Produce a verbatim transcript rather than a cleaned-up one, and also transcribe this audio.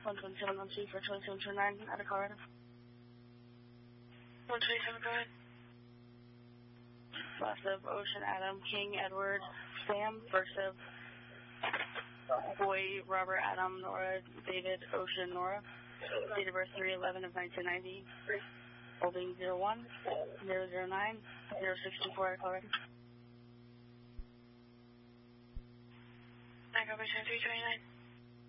one twenty-seven one two for twenty-seven twenty-nine out of Colorado. one twenty-seven, go ahead. Last of Ocean, Adam, King, Edward, Sam. First of Boy, Robert, Adam, Nora, David, Ocean, Nora. Date of birth three eleven of nineteen ninety. Holding zero one zero zero nine zero six two four out of Colorado. I go by three twenty-nine.